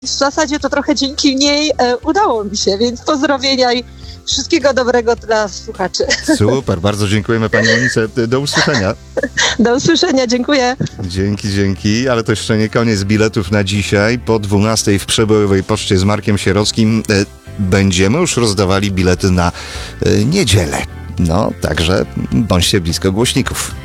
w zasadzie to trochę dzięki niej udało mi się, więc pozdrowienia i wszystkiego dobrego dla słuchaczy. Super, bardzo dziękujemy pani Monice. Do usłyszenia. Do usłyszenia, dziękuję. Dzięki, ale to jeszcze nie koniec biletów na dzisiaj. Po 12:00 w Przebojowej Poczcie z Markiem Sierockim będziemy już rozdawali bilety na niedzielę. No, także bądźcie blisko głośników.